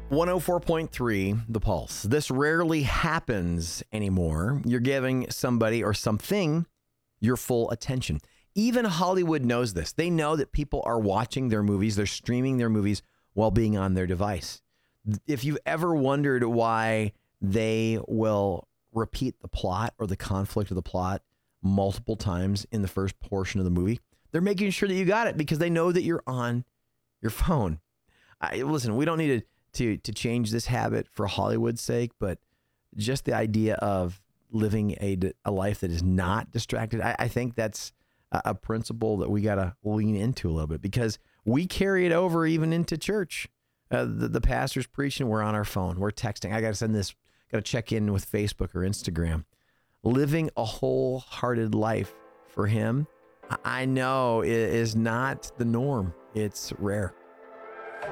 104.3 The Pulse. This rarely happens anymore. You're giving somebody or something your full attention. Even Hollywood knows this. They know that people are watching their movies, they're streaming their movies while being on their device. If you've ever wondered why they will repeat the plot or the conflict of the plot multiple times in the first portion of the movie, they're making sure that you got it because they know that you're on your phone. Listen, we don't need to change this habit for Hollywood's sake, but just the idea of living a life that is not distracted, I think that's a principle that we got to lean into a little bit because we carry it over even into church. The pastor's preaching, we're on our phone, we're texting. I got to send this, got to check in with Facebook or Instagram. Living a wholehearted life for him, I know is not the norm. It's rare.